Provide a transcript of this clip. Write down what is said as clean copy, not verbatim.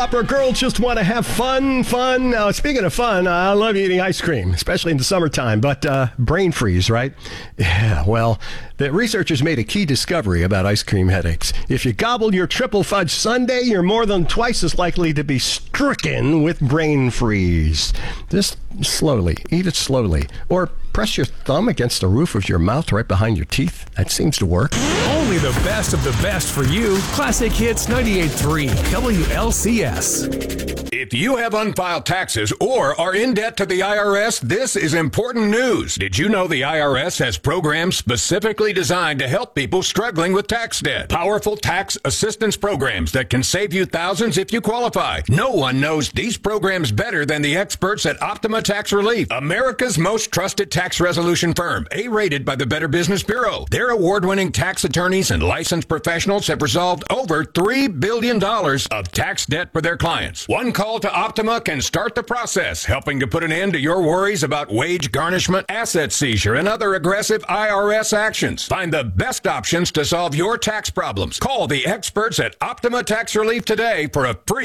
Whopper. Girls just want to have fun. Speaking of fun, I love eating ice cream, especially in the summertime, but brain freeze, right? Yeah, well, the researchers made a key discovery about ice cream headaches. If you gobble your triple fudge sundae, you're more than twice as likely to be stricken with brain freeze. Just slowly, eat it slowly, or press your thumb against the roof of your mouth right behind your teeth. That seems to work. Only the best of the best for you. Classic Hits 98.3 WLCS. If you have unfiled taxes or are in debt to the IRS, this is important news. Did you know the IRS has programs specifically designed to help people struggling with tax debt? Powerful tax assistance programs that can save you thousands if you qualify. No one knows these programs better than the experts at Optima Tax Relief, America's most trusted tax resolution firm, A-rated by the Better Business Bureau. Their award-winning tax attorneys and licensed professionals have resolved over $3 billion of tax debt for their clients. One call to Optima can start the process, helping to put an end to your worries about wage garnishment, asset seizure, and other aggressive IRS actions. Find the best options to solve your tax problems. Call the experts at Optima Tax Relief today for a free